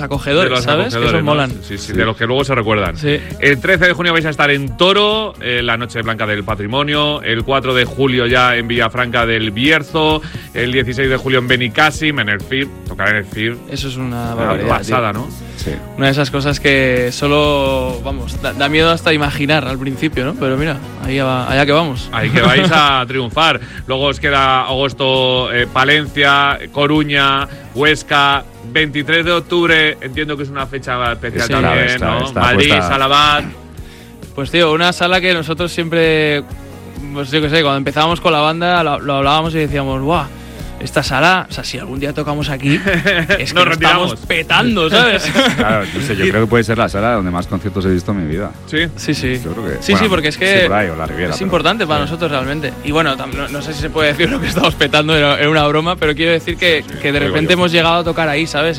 acogedores, ¿sabes? Que esos molan. Sí, de los que luego se recuerdan. Sí. El 13 de junio vais a estar en Toro, la Noche Blanca del Patrimonio. El 4 de julio ya en Villafranca del Bierzo. El 16 de julio en Benicàssim, en el FIR. Tocar en el FIR. Eso es una barbaridad, pasada, tío. ¿no? Sí. Una de esas cosas que solo, vamos, da miedo hasta imaginar al principio, ¿no? Pero mira, allá que vamos. Ahí que vais a triunfar. Luego os queda agosto, Palencia, Coruña, Huesca. 23 de octubre, entiendo que es una fecha especial también, ¿no? Madrid, Salabat. Pues tío, una sala que nosotros siempre, pues yo qué sé, cuando empezábamos con la banda lo hablábamos y decíamos, ¡guau! Esta sala, o sea, si algún día tocamos aquí, es que nos estamos petando, ¿sabes? Claro, no sé, yo creo que puede ser la sala donde más conciertos he visto en mi vida. Sí, sí. Yo creo que, sí, porque es que por ahí, o la Riviera, es importante para nosotros realmente. Y bueno, no sé si se puede decir lo que estamos petando, era una broma, pero quiero decir que de repente hemos llegado a tocar ahí, ¿sabes?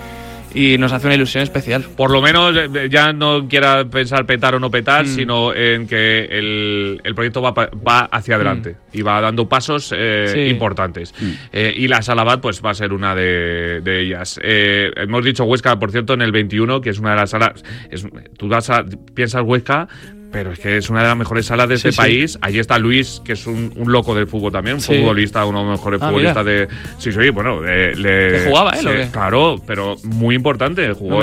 Y nos hace una ilusión especial. Por lo menos ya no quiera pensar petar o no petar, sino en que el proyecto va hacia adelante y va dando pasos importantes. Y la Salabat pues va a ser una de ellas. Hemos dicho Huesca, por cierto, en el 21, que es una de las salas. Tú piensas Huesca, pero es que es una de las mejores salas de este país. Allí está Luis, que es un loco del fútbol también, un futbolista, uno de los mejores futbolistas de... Sí, bueno. ¿Que jugaba él o qué? Claro, pero muy importante. Jugó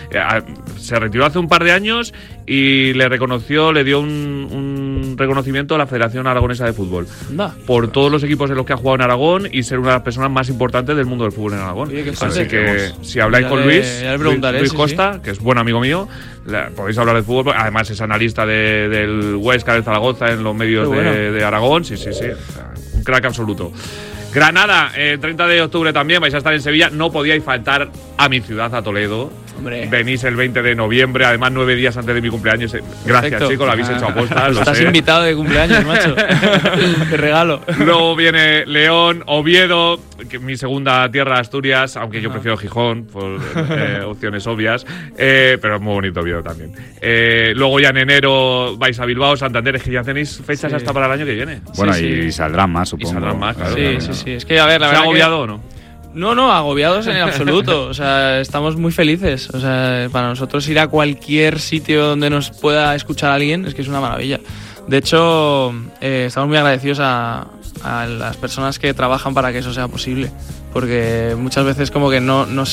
se retiró hace un par de años y le dio un reconocimiento a la Federación Aragonesa de Fútbol. Por todos los equipos en los que ha jugado en Aragón y ser una de las personas más importantes del mundo del fútbol en Aragón. Así que si habláis con Luis Costa, que es buen amigo mío, podéis hablar de fútbol. Además es analista del Huesca, del Zaragoza en los medios de Aragón. Sí. Un crack absoluto. Granada, el 30 de octubre también vais a estar en Sevilla. No podíais faltar a mi ciudad, a Toledo. Hombre. Venís el 20 de noviembre, además 9 días antes de mi cumpleaños. Gracias, chicos, lo habéis hecho a posta. Estás invitado de cumpleaños, macho. Qué regalo. Luego viene León, Oviedo, que mi segunda tierra, Asturias, aunque yo prefiero Gijón por opciones obvias, pero es muy bonito Oviedo también. Luego ya en enero vais a Bilbao, Santander. Es que ya tenéis fechas hasta para el año que viene. Bueno, y saldrán más, supongo. Y saldrán más, claro. Sí. Es que, a ver, la verdad. ¿Se ha agobiado o no? No, agobiados en absoluto. O sea, estamos muy felices. O sea, para nosotros ir a cualquier sitio donde nos pueda escuchar alguien es que es una maravilla. De hecho, estamos muy agradecidos a las personas que trabajan para que eso sea posible. Porque muchas veces como que no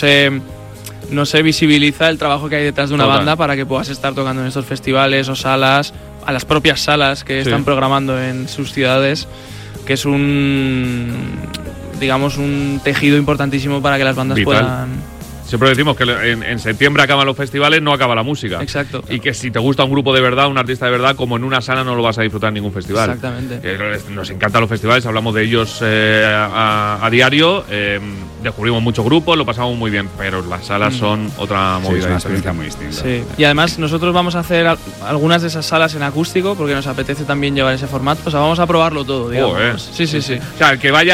se visibiliza el trabajo que hay detrás de una banda para que puedas estar tocando en estos festivales o salas, a las propias salas que están programando en sus ciudades, que es un tejido importantísimo para que las bandas puedan... Siempre decimos que en septiembre acaban los festivales, no acaba la música. Exacto. Y que si te gusta un grupo de verdad, un artista de verdad, como en una sala no lo vas a disfrutar en ningún festival. Exactamente. Nos encantan los festivales, hablamos de ellos a diario, descubrimos muchos grupos, lo pasamos muy bien, pero las salas son otra movida. Es una experiencia muy distinta. Sí. Y además nosotros vamos a hacer algunas de esas salas en acústico porque nos apetece también llevar ese formato. O sea, vamos a probarlo todo, digamos. Sí. O sea, el que vaya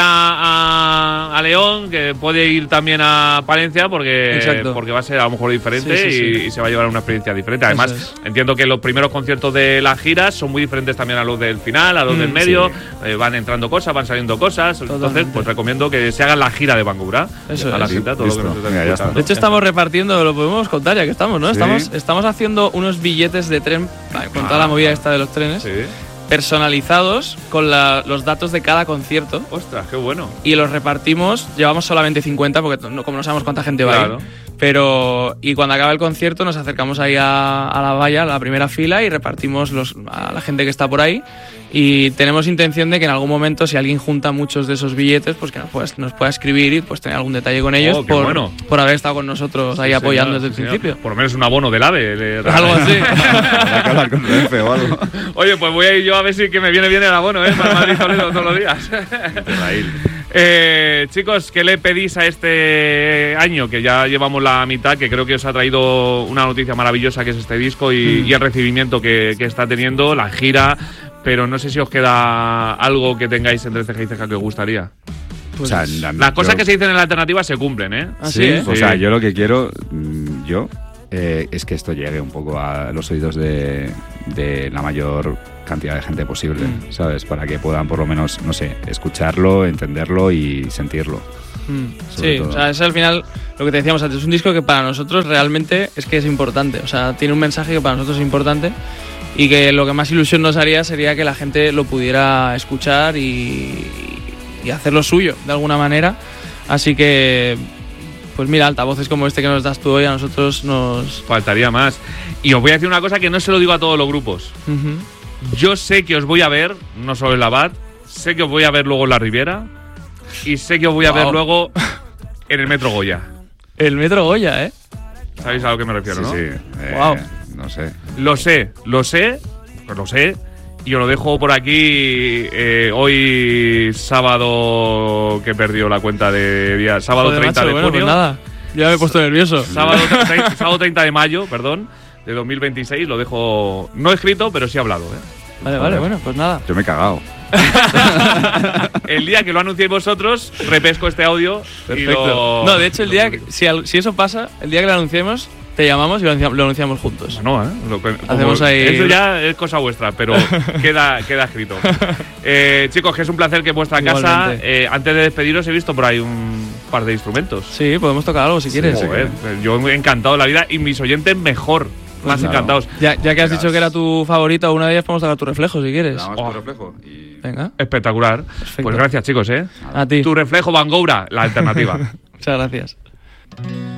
a León, que puede ir también a Palencia porque va a ser a lo mejor diferente y se va a llevar una experiencia diferente. Además, entiendo que los primeros conciertos de las giras son muy diferentes también a los del final, a los del medio. Van entrando cosas, van saliendo cosas. Totalmente. Entonces, pues recomiendo que se hagan la gira de Bangura. Eso a la gente, todo lo que nos está escuchando. De hecho, estamos repartiendo, lo podemos contar ya que estamos, ¿no? Sí. Estamos haciendo unos billetes de tren, con toda la movida esta de los trenes. Sí. Personalizados con los datos de cada concierto. Ostras, qué bueno. Y los repartimos, llevamos solamente 50 porque como no sabemos cuánta gente va a ir. Pero y cuando acaba el concierto nos acercamos ahí a la valla, a la primera fila, y repartimos a la gente que está por ahí. Y tenemos intención de que en algún momento, si alguien junta muchos de esos billetes, pues que nos pueda escribir y pues tener algún detalle con ellos por haber estado con nosotros ahí apoyando desde el principio. Por lo menos un abono del AVE. Algo así. Hay que hablar con Renfe o algo. Oye, pues voy a ir yo a ver si que me viene bien el abono, para Madrid Toledo todos los días. Chicos, ¿qué le pedís a este año? Que ya llevamos la mitad, que creo que os ha traído una noticia maravillosa, que es este disco y el recibimiento que está teniendo, la gira. Pero no sé si os queda algo que tengáis entre ceja y ceja que os gustaría. Pues, o sea, las cosas que se dicen en la alternativa se cumplen, ¿eh? ¿Ah, sí? O sea, yo lo que quiero, es que esto llegue un poco a los oídos de la mayor cantidad de gente posible, ¿sabes? Para que puedan por lo menos, no sé, escucharlo, entenderlo y sentirlo. Sí, todo. O sea, es al final lo que te decíamos antes, es un disco que para nosotros realmente es que es importante, o sea, tiene un mensaje que para nosotros es importante y que lo que más ilusión nos haría sería que la gente lo pudiera escuchar y hacerlo suyo de alguna manera, así que pues mira, altavoces como este que nos das tú hoy a nosotros nos... Faltaría más. Y os voy a decir una cosa que no se lo digo a todos los grupos. Yo sé que os voy a ver, no solo en la BAT, sé que os voy a ver luego en la Riviera y sé que os voy a ver luego en el Metro Goya. El Metro Goya, ¿eh? ¿Sabéis a lo que me refiero, no? Sí. No sé. Lo sé. Y os lo dejo por aquí hoy sábado, que perdió la cuenta de día. Sábado 30 de junio. Pues nada, ya me he puesto nervioso. Sábado 30 de mayo, de 2026. Lo dejo no escrito, pero sí hablado, ¿eh? Vale, bueno, pues nada. Yo me he cagado. El día que lo anunciéis vosotros, repesco este audio. Perfecto. No, de hecho, el día si eso pasa, el día que lo anunciemos, te llamamos y lo anunciamos juntos. No, hacemos ahí... Eso ya es cosa vuestra, pero queda escrito. Chicos, que es un placer que en vuestra casa, antes de despediros, he visto por ahí un par de instrumentos. Sí, podemos tocar algo si quieres. Joder, yo me he encantado de la vida y mis oyentes mejor. Más encantados. Ya que has dicho que era tu favorita, una de ellas podemos tocar Tu Reflejo si quieres. Tu Reflejo. Venga. Espectacular. Perfecto. Pues gracias, chicos, A ti. Tu Reflejo, Van Goura, la alternativa. Muchas gracias.